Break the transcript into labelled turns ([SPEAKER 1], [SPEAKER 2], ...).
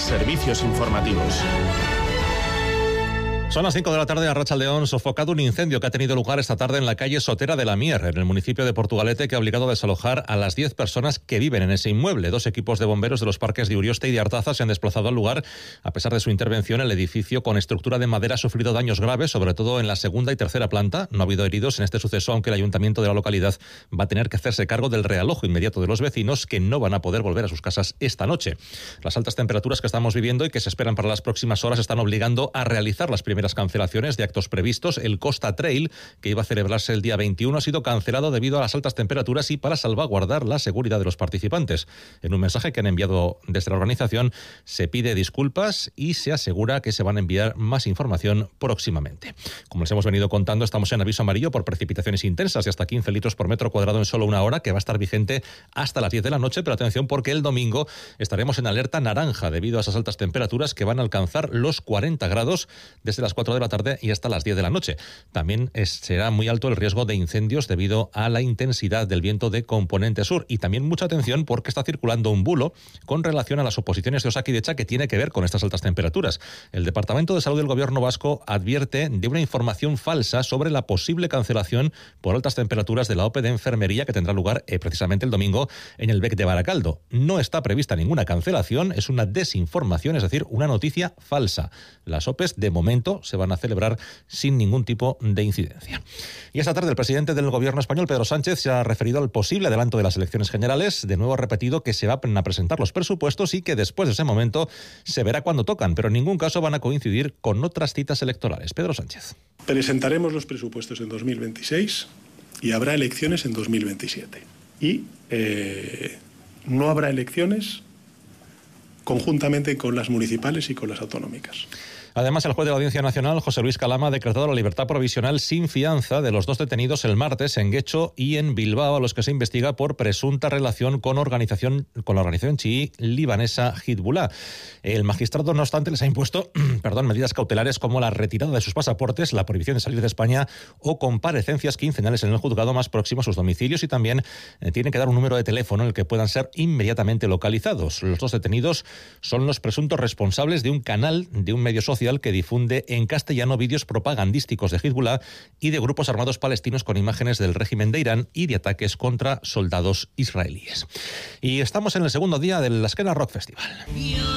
[SPEAKER 1] Servicios informativos.
[SPEAKER 2] Son las 5 de la tarde. Arratsaldeón, sofocado un incendio que ha tenido lugar esta tarde en la calle Sotera de la Mier, en el municipio de Portugalete, que ha obligado a desalojar a las 10 personas que viven en ese inmueble. 2 equipos de bomberos de los parques de Urioste y de Artaza se han desplazado al lugar. A pesar de su intervención, el edificio con estructura de madera ha sufrido daños graves, sobre todo en la segunda y tercera planta. No ha habido heridos en este suceso, aunque el ayuntamiento de la localidad va a tener que hacerse cargo del realojo inmediato de los vecinos, que no van a poder volver a sus casas esta noche. Las altas temperaturas que estamos viviendo y que se esperan para las próximas horas están obligando a realizar las primeras cancelaciones de actos previstos. El Costa Trail, que iba a celebrarse el día 21, ha sido cancelado debido a las altas temperaturas y para salvaguardar la seguridad de los participantes. En un mensaje que han enviado desde la organización, se pide disculpas y se asegura que se van a enviar más información próximamente. Como les hemos venido contando, estamos en aviso amarillo por precipitaciones intensas de hasta 15 litros por metro cuadrado en solo una hora, que va a estar vigente hasta las 10 de la noche, pero atención porque el domingo estaremos en alerta naranja debido a esas altas temperaturas que van a alcanzar los 40 grados desde las 4 de la tarde y hasta las 10 de la noche. También será muy alto el riesgo de incendios debido a la intensidad del viento de componente sur. Y también mucha atención porque está circulando un bulo con relación a las oposiciones de Osakidetza que tiene que ver con estas altas temperaturas. El Departamento de Salud del Gobierno vasco advierte de una información falsa sobre la posible cancelación por altas temperaturas de la OPE de enfermería que tendrá lugar precisamente el domingo en el BEC de Baracaldo. No está prevista ninguna cancelación, es una desinformación, es decir, una noticia falsa. Las OPEs de momento se van a celebrar sin ningún tipo de incidencia. Y esta tarde el presidente del Gobierno español, Pedro Sánchez, se ha referido al posible adelanto de las elecciones generales. De nuevo ha repetido que se van a presentar los presupuestos y que después de ese momento se verá cuándo tocan, pero en ningún caso van a coincidir con otras citas electorales. Pedro Sánchez.
[SPEAKER 3] Presentaremos los presupuestos en 2026 y habrá elecciones en 2027. Y no habrá elecciones conjuntamente con las municipales y con las autonómicas.
[SPEAKER 2] Además, el juez de la Audiencia Nacional, José Luis Calama, ha decretado la libertad provisional sin fianza de los 2 detenidos el martes en Guecho y en Bilbao, a los que se investiga por presunta relación con la organización chií libanesa Hezbollah. El magistrado, no obstante, les ha impuesto medidas cautelares como la retirada de sus pasaportes, la prohibición de salir de España o comparecencias quincenales en el juzgado más próximo a sus domicilios, y también tienen que dar un número de teléfono en el que puedan ser inmediatamente localizados. Los 2 detenidos son los presuntos responsables de un canal de un medio social que difunde en castellano vídeos propagandísticos de Hezbollah y de grupos armados palestinos con imágenes del régimen de Irán y de ataques contra soldados israelíes. Y estamos en el segundo día del Azkena Rock Festival.